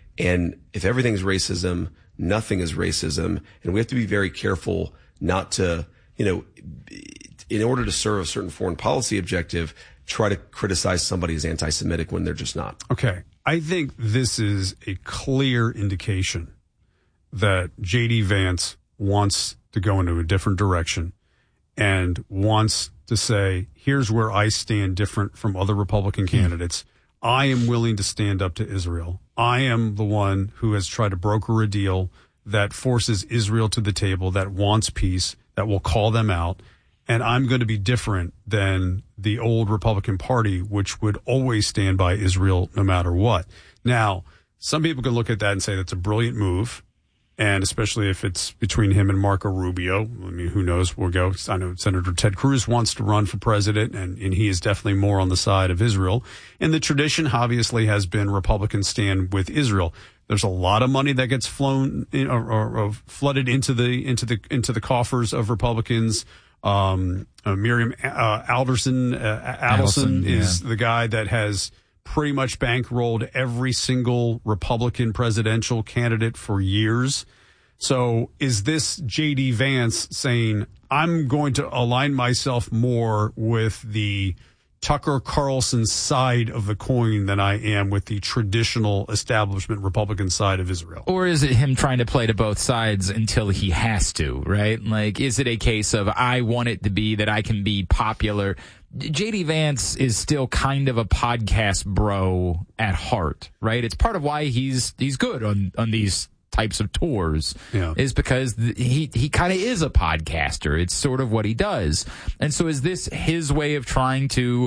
And if everything's racism, nothing is racism. And we have to be very careful not to, you know, in order to serve a certain foreign policy objective, try to criticize somebody as anti-Semitic when they're just not. Okay. I think this is a clear indication that J D Vance wants to go into a different direction and wants to say, here's where I stand different from other Republican candidates. I am willing to stand up to Israel. I am the one who has tried to broker a deal that forces Israel to the table, that wants peace, that will call them out. And I'm going to be different than the old Republican Party, which would always stand by Israel no matter what. Now, some people can look at that and say that's a brilliant move, and especially if it's between him and Marco Rubio. I mean, who knows? We'll go. I know Senator Ted Cruz wants to run for president, and, and he is definitely more on the side of Israel. And the tradition, obviously, has been Republicans stand with Israel. There's a lot of money that gets flown in, or, or, or flooded into the into the into the coffers of Republicans. Um, uh, Miriam uh, Alderson, uh, Adelson is yeah. the guy that has pretty much bankrolled every single Republican presidential candidate for years. So is this J D Vance saying, I'm going to align myself more with the Tucker Carlson side of the coin than I am with the traditional establishment Republican side of Israel? Or is it him trying to play to both sides until he has to, right? Like, is it a case of I want it to be that I can be popular? J D Vance is still kind of a podcast bro at heart, right? It's part of why he's he's good on, on these types of tours yeah. is because th- he he kind of is a podcaster. It's sort of what he does. And so is this his way of trying to,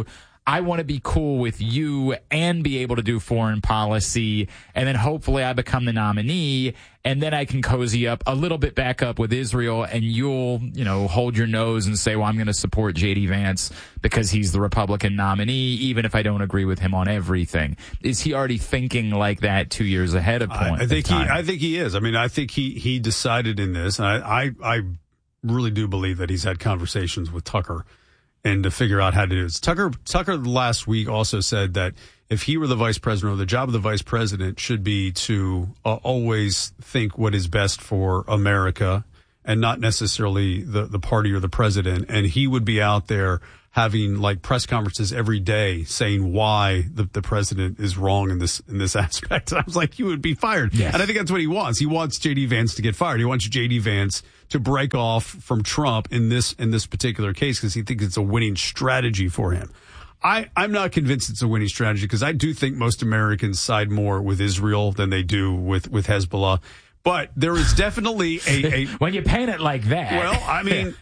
I want to be cool with you and be able to do foreign policy, and then hopefully I become the nominee, and then I can cozy up a little bit back up with Israel, and you'll, you know, hold your nose and say, well, I'm going to support J D Vance because he's the Republican nominee, even if I don't agree with him on everything. Is he already thinking like that two years ahead of point? I, I think he. I think he is. I mean, I think he he decided in this. I I, I really do believe that he's had conversations with Tucker and to figure out how to do this. Tucker, Tucker last week also said that if he were the vice president, or the job of the vice president should be to uh, always think what is best for America and not necessarily the, the party or the president. And he would be out there having like press conferences every day saying why the, the president is wrong in this in this aspect. I was like, you would be fired. Yes. And I think that's what he wants. He wants J D Vance to get fired. He wants J D Vance to break off from Trump in this in this particular case because he thinks it's a winning strategy for him. I, I'm not convinced it's a winning strategy because I do think most Americans side more with Israel than they do with, with Hezbollah. But there is definitely a, a when you paint it like that. Well, I mean,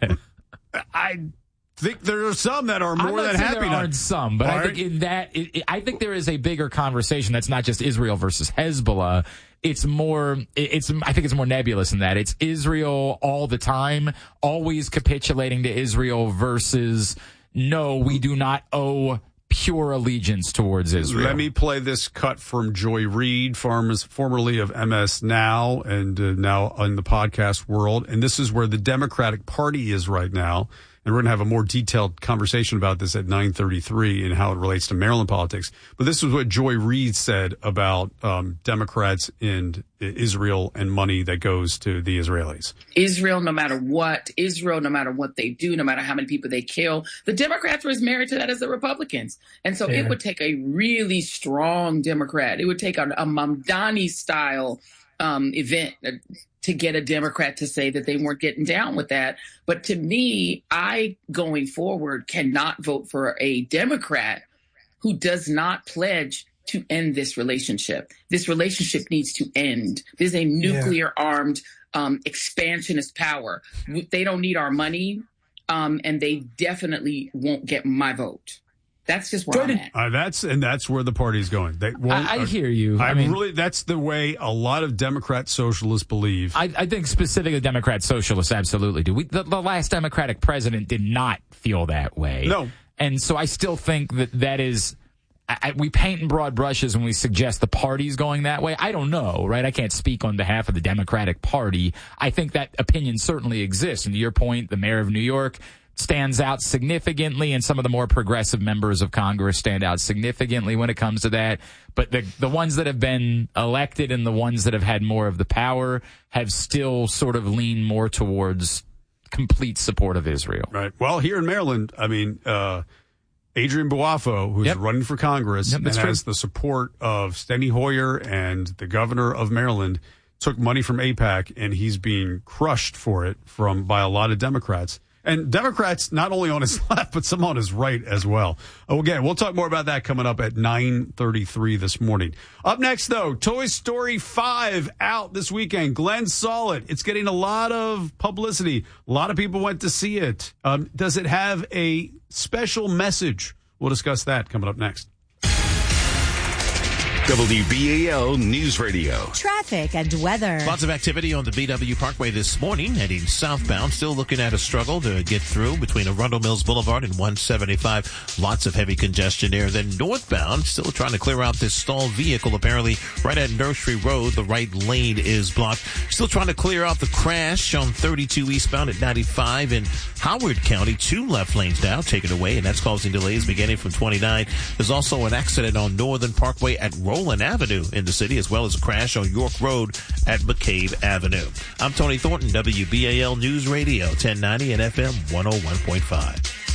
I think there are some that are more than happy. There aren't some, but I think in that, it, it, I think there is a bigger conversation that's not just Israel versus Hezbollah. It's more, it's, I think it's more nebulous than that. It's Israel all the time, always capitulating to Israel versus, no, we do not owe pure allegiance towards Israel. Let me play this cut from Joy Reid, farmers, formerly of M S Now and uh, now in the podcast world. And this is where the Democratic Party is right now. And we're going to have a more detailed conversation about this at nine thirty-three and how it relates to Maryland politics. But this is what Joy Reid said about um, Democrats and Israel and money that goes to the Israelis. Israel, no matter what, Israel, no matter what they do, no matter how many people they kill, the Democrats were as married to that as the Republicans. And so yeah. It would take a really strong Democrat. It would take a, a Mamdani-style um, event to get a Democrat to say that they weren't getting down with that. But to me, I, going forward, cannot vote for a Democrat who does not pledge to end this relationship. This relationship needs to end. There's a nuclear yeah. armed um, expansionist power. They don't need our money, um, and they definitely won't get my vote. That's just where I'm at. Uh, that's and that's where the party's going. They won't, I, I uh, hear you. I, I mean, really, that's the way a lot of Democrat socialists believe. I, I think specifically Democrat socialists absolutely do. We, the, the last Democratic president did not feel that way. No, and so I still think that that is. I, we paint in broad brushes when we suggest the party's going that way. I don't know, right? I can't speak on behalf of the Democratic Party. I think that opinion certainly exists. And to your point, the mayor of New York stands out significantly, and some of the more progressive members of Congress stand out significantly when it comes to that. But the the ones that have been elected and the ones that have had more of the power have still sort of leaned more towards complete support of Israel. Right. Well, here in Maryland, I mean, uh, Adrian Buafo, who's yep. running for Congress yep, and true. has the support of Steny Hoyer and the governor of Maryland, took money from AIPAC, and he's being crushed for it from by a lot of Democrats. And Democrats, not only on his left, but some on his right as well. Oh, again, we'll talk more about that coming up at nine thirty-three this morning. Up next, though, Toy Story five out this weekend. Glenn saw it. It's getting a lot of publicity. A lot of people went to see it. Um, does it have a special message? We'll discuss that coming up next. W B A L News Radio. Traffic and weather. Lots of activity on the B W Parkway this morning, heading southbound. Still looking at a struggle to get through between Arundel Mills Boulevard and one seventy-five. Lots of heavy congestion there. Then northbound, still trying to clear out this stalled vehicle. Apparently, right at Nursery Road, the right lane is blocked. Still trying to clear out the crash on thirty-two eastbound at ninety-five in Howard County. Two left lanes now taken away, and that's causing delays beginning from twenty-nine. There's also an accident on Northern Parkway at Roland Avenue in the city, as well as a crash on York Road at McCabe Avenue. I'm Tony Thornton, W B A L News Radio, ten ninety and F M one oh one point five.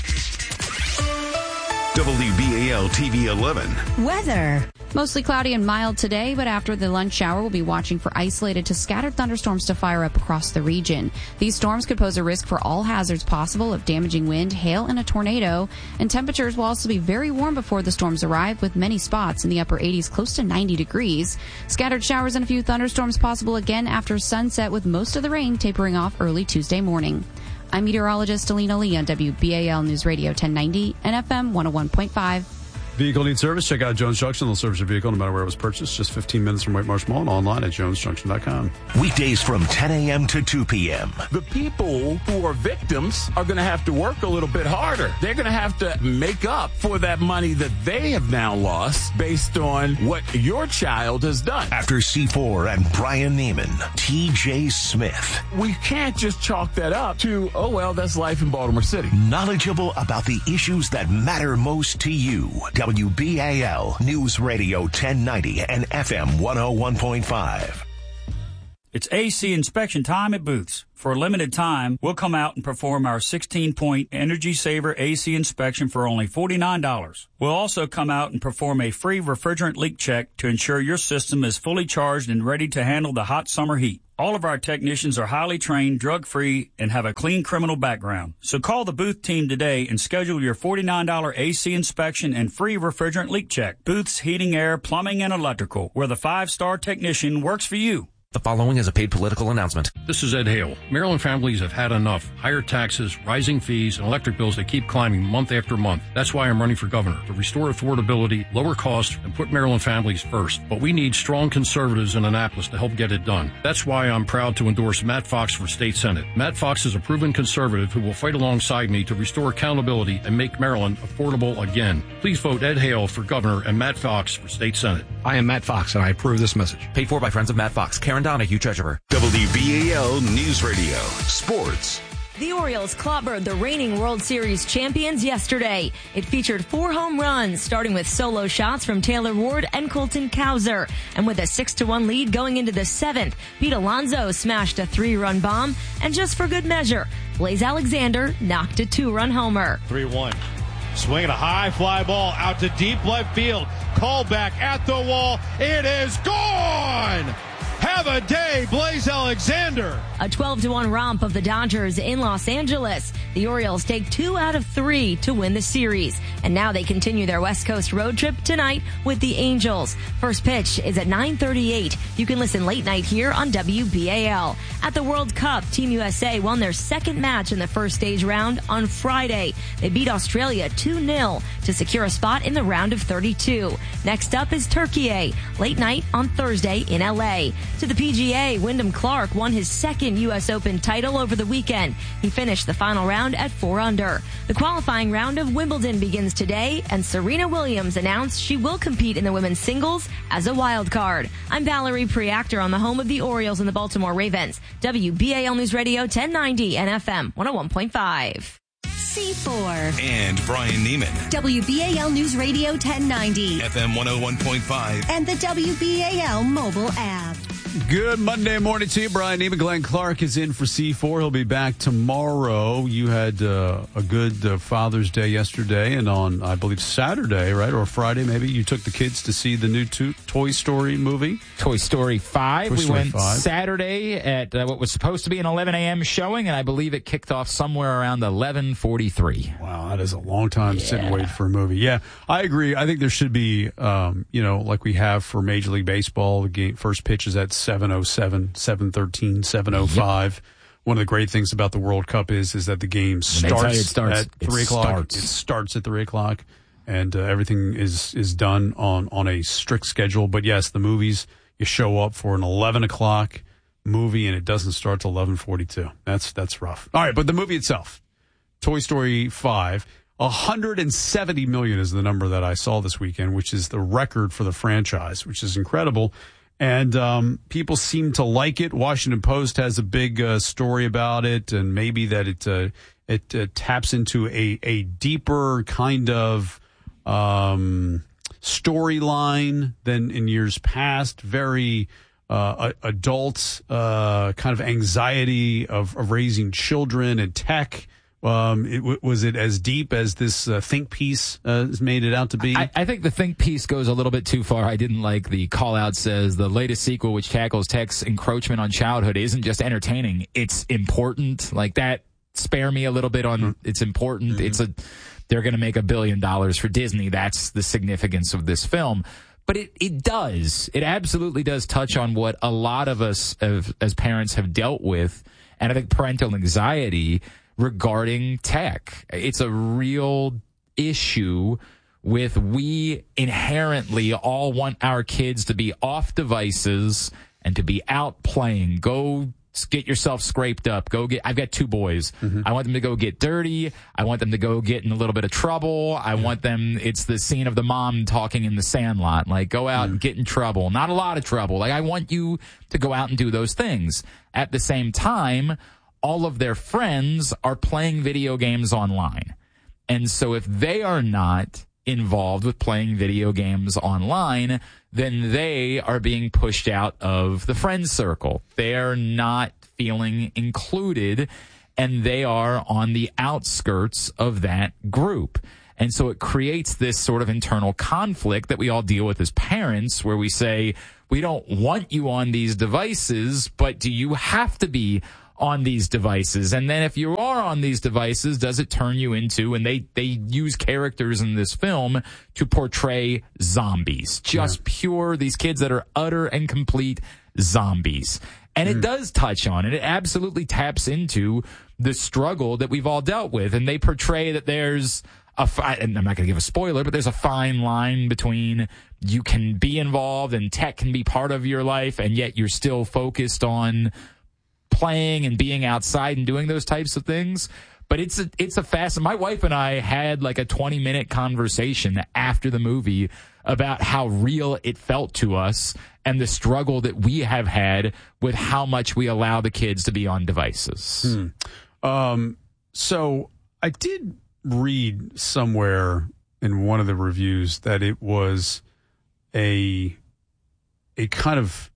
W B A L T V eleven. Weather. Mostly cloudy and mild today, but after the lunch hour, we'll be watching for isolated to scattered thunderstorms to fire up across the region. These storms could pose a risk for all hazards possible of damaging wind, hail, and a tornado. And temperatures will also be very warm before the storms arrive, with many spots in the upper eighties close to ninety degrees. Scattered showers and a few thunderstorms possible again after sunset, with most of the rain tapering off early Tuesday morning. I'm meteorologist Alina Lee on W B A L News Radio ten ninety and F M one oh one point five. Vehicle needs service? Check out Jones Junction. They'll service your vehicle no matter where it was purchased. Just fifteen minutes from White Marsh Mall and online at jones junction dot com. Weekdays from ten a.m. to two p.m. The people who are victims are going to have to work a little bit harder. They're going to have to make up for that money that they have now lost based on what your child has done. After C four and Brian Neiman, T J Smith. We can't just chalk that up to, oh, well, that's life in Baltimore City. Knowledgeable about the issues that matter most to you. W B A L News Radio ten ninety and F M one oh one point five. It's A C inspection time at Booth's. For a limited time, we'll come out and perform our sixteen-point Energy Saver A C inspection for only forty-nine dollars. We'll also come out and perform a free refrigerant leak check to ensure your system is fully charged and ready to handle the hot summer heat. All of our technicians are highly trained, drug-free, and have a clean criminal background. So call the Booth team today and schedule your forty-nine dollars A C inspection and free refrigerant leak check. Booth's Heating, Air, Plumbing, and Electrical, where the five-star technician works for you. The following is a paid political announcement. This is Ed Hale. Maryland families have had enough. Higher taxes, rising fees, and electric bills that keep climbing month after month. That's why I'm running for governor, to restore affordability, lower costs, and put Maryland families first. But we need strong conservatives in Annapolis to help get it done. That's why I'm proud to endorse Matt Fox for state senate. Matt Fox is a proven conservative who will fight alongside me to restore accountability and make Maryland affordable again. Please vote Ed Hale for governor and Matt Fox for state senate. I am Matt Fox, and I approve this message. Paid for by friends of Matt Fox. Karen Donahue, treasurer. W B A L News Radio. Sports. The Orioles clobbered the reigning World Series champions yesterday. It featured four home runs, starting with solo shots from Taylor Ward and Colton Cowser. And with a six to one lead going into the seventh, Pete Alonso smashed a three-run bomb. And just for good measure, Blaze Alexander knocked a two-run homer. three one. Swinging a high fly ball out to deep left field. Called back at the wall. It is gone! Have a day, Blaze Alexander. A twelve to one romp of the Dodgers in Los Angeles. The Orioles take two out of three to win the series. And now they continue their West Coast road trip tonight with the Angels. First pitch is at nine thirty-eight. You can listen late night here on W B A L. At the World Cup, Team U S A won their second match in the first stage round on Friday. They beat Australia two nil to secure a spot in the round of thirty-two. Next up is Turkey, late night on Thursday in L A. To the P G A, Wyndham Clark won his second U S Open title over the weekend. He finished the final round at four under. The qualifying round of Wimbledon begins today, and Serena Williams announced she will compete in the women's singles as a wild card. I'm Valerie Preactor on the home of the Orioles and the Baltimore Ravens. W B A L News Radio ten ninety and F M one oh one point five. C four. And Brian Neiman. W B A L News Radio ten ninety. F M one oh one point five. And the W B A L mobile app. Good Monday morning to you. Brian Neiman. Glenn Clark is in for C four. He'll be back tomorrow. You had uh, a good uh, Father's Day yesterday, and on, I believe, Saturday, right? Or Friday, maybe, you took the kids to see the new to- Toy Story movie. Toy Story five. Toy we Story went five. Saturday at uh, what was supposed to be an eleven a.m. showing, and I believe it kicked off somewhere around eleven forty-three. Wow, that is a long time to sit and wait for a movie. Yeah, I agree. I think there should be, um, you know, like we have for Major League Baseball, the game, first pitch is at seven oh seven, seven thirteen, seven oh five. Yep. One of the great things about the World Cup is is that the game starts, it starts at three o'clock. Starts. It starts at three o'clock, and uh, everything is is done on on a strict schedule. But yes, the movies, you show up for an eleven o'clock movie, and it doesn't start till eleven forty-two. That's that's rough. All right, but the movie itself, Toy Story five. one hundred seventy million is the number that I saw this weekend, which is the record for the franchise, which is incredible. And um, people seem to like it. Washington Post has a big uh, story about it, and maybe that it uh, it uh, taps into a, a deeper kind of um, storyline than in years past. Very uh, adult uh, kind of anxiety of, of raising children and tech. Um, it, was it as deep as this uh, think piece uh, has made it out to be? I, I think the think piece goes a little bit too far. I didn't like the call out says the latest sequel, which tackles tech's encroachment on childhood, isn't just entertaining. It's important. Like that, spare me a little bit on mm-hmm. it's important. Mm-hmm. It's a, they're going to make a billion dollars for Disney. That's the significance of this film. But it, it does. It absolutely does touch on what a lot of us have, as parents have dealt with. And I think parental anxiety regarding tech. It's a real issue with we inherently all want our kids to be off devices and to be out playing. Go get yourself scraped up. Go get, I've got two boys. Mm-hmm. I want them to go get dirty. I want them to go get in a little bit of trouble. I yeah. want them, it's the scene of the mom talking in the Sandlot. Like, go out mm. and get in trouble. Not a lot of trouble. Like, I want you to go out and do those things. At the same time, all of their friends are playing video games online. And so if they are not involved with playing video games online, then they are being pushed out of the friend circle. They're not feeling included, and they are on the outskirts of that group. And so it creates this sort of internal conflict that we all deal with as parents, where we say, we don't want you on these devices, but do you have to be on these devices? And then if you are on these devices, does it turn you into, and they, they use characters in this film to portray zombies, just yeah. pure, these kids that are utter and complete zombies. And mm. it does touch on, and it absolutely taps into the struggle that we've all dealt with. And they portray that there's a, fi- and I'm not going to give a spoiler, but there's a fine line between you can be involved and tech can be part of your life, and yet you're still focused on playing and being outside and doing those types of things. But it's a, it's a fast, my wife and I had like a twenty minute conversation after the movie about how real it felt to us and the struggle that we have had with how much we allow the kids to be on devices. Hmm. Um, so I did read somewhere in one of the reviews that it was a, a kind of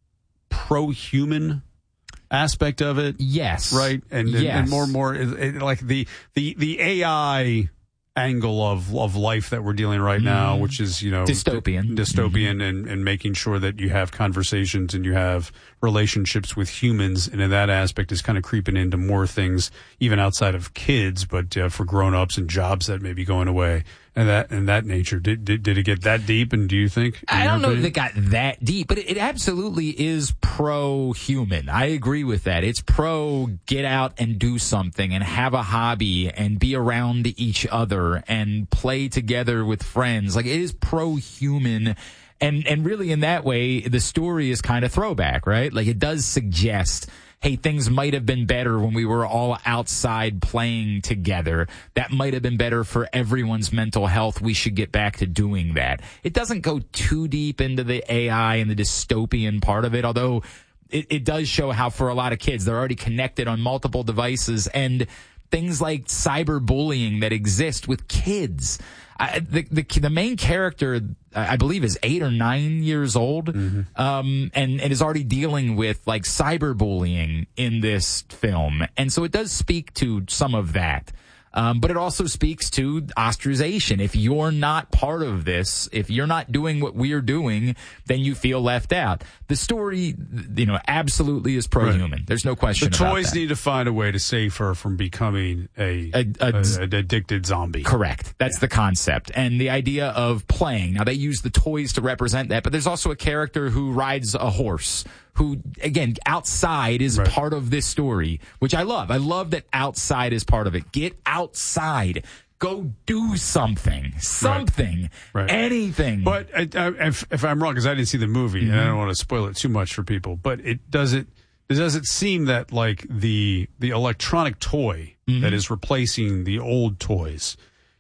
pro-human aspect of it. Yes. Right. And, and, yes. and more and more it, it, like the, the, the A I angle of, of life that we're dealing right now, mm. which is, you know, dystopian, d- dystopian mm-hmm. and, and making sure that you have conversations and you have relationships with humans. And in that aspect is kind of creeping into more things, even outside of kids, but uh, for grown-ups and jobs that may be going away. And that and that nature, did, did did it get that deep? And do you think? I don't know if it got that deep, but it, it absolutely is pro-human. I agree with that. It's pro get out and do something and have a hobby and be around each other and play together with friends. Like, it is pro-human. And and really in that way, the story is kind of throwback, right? Like, it does suggest, hey, things might have been better when we were all outside playing together. That might have been better for everyone's mental health. We should get back to doing that. It doesn't go too deep into the A I and the dystopian part of it, although it, it does show how for a lot of kids, they're already connected on multiple devices, and things like cyberbullying that exist with kids. I, the, the the main character, I believe, is eight or nine years old, mm-hmm. um, and, and is already dealing with like cyberbullying in this film, and so it does speak to some of that. Um, but it also speaks to ostracization. If you're not part of this, if you're not doing what we're doing, then you feel left out. The story, you know, absolutely is pro-human. Right. There's no question the about that. The toys need to find a way to save her from becoming a, a, a, a, a addicted zombie. Correct. That's yeah. the concept. And the idea of playing. Now, they use the toys to represent that, but there's also a character who rides a horse, who, again, outside is right. part of this story, which I love. I love that outside is part of it. Get outside. Go do something. Something. Right. Right. Anything. But I, I, if, if I'm wrong, because I didn't see the movie, mm-hmm. and I don't want to spoil it too much for people, but it does it, does it seem that, like, the the electronic toy mm-hmm. that is replacing the old toys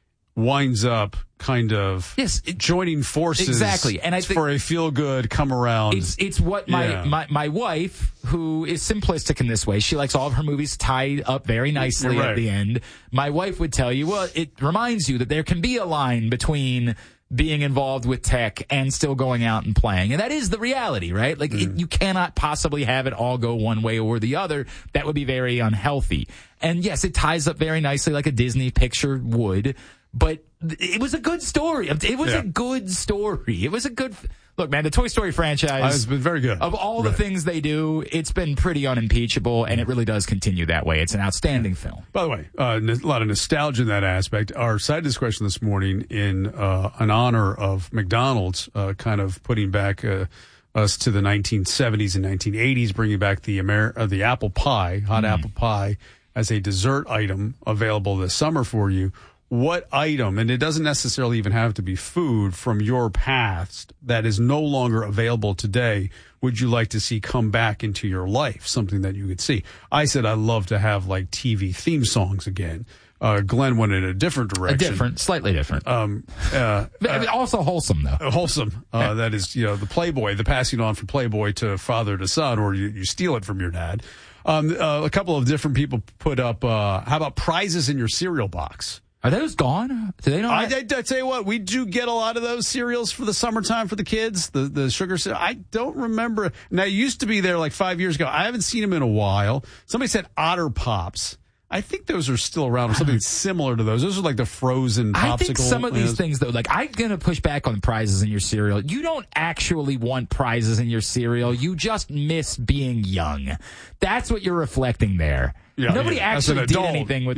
winds up kind of yes, it, joining forces exactly, and I think for a feel good come around. It's it's what my, yeah. my my wife, who is simplistic in this way, she likes all of her movies tied up very nicely right. at the end. My wife would tell you, well, it reminds you that there can be a line between being involved with tech and still going out and playing, and that is the reality, right? Like mm. it, you cannot possibly have it all go one way or the other. That would be very unhealthy. And yes, it ties up very nicely like a Disney picture would. But it was a good story. It was yeah. a good story. It was a good... Look, man, the Toy Story franchise... Uh, it's been very good. Of all right. the things they do, it's been pretty unimpeachable, and it really does continue that way. It's an outstanding film. By the way, uh, a lot of nostalgia in that aspect. Our side discussion this morning in uh, in honor of McDonald's uh, kind of putting back... Uh, us to the nineteen seventies and nineteen eighties, bringing back the Amer- uh, the apple pie, hot mm. apple pie, as a dessert item available this summer for you, what item, and it doesn't necessarily even have to be food from your past that is no longer available today, would you like to see come back into your life? Something that you could see. I said I'd love to have like T V theme songs again. Uh, Glenn went in a different direction. A different, slightly different. Um, uh, I mean, also wholesome, though. Uh, wholesome. Uh, that is, you know, the Playboy, the passing on from Playboy to father to son, or you, you steal it from your dad. Um, uh, a couple of different people put up, uh, how about prizes in your cereal box? Are those gone? Do they not? I, I, I tell you what, we do get a lot of those cereals for the summertime for the kids, the, the sugar cereal. I don't remember. Now, it used to be there like five years ago. I haven't seen them in a while. Somebody said Otter Pops. I think those are still around, or something similar to those. Those are like the frozen popsicle. I think some of these things, though, like I'm going to push back on prizes in your cereal. You don't actually want prizes in your cereal. You just miss being young. That's what you're reflecting there. Yeah, Nobody yeah. actually did adult, anything with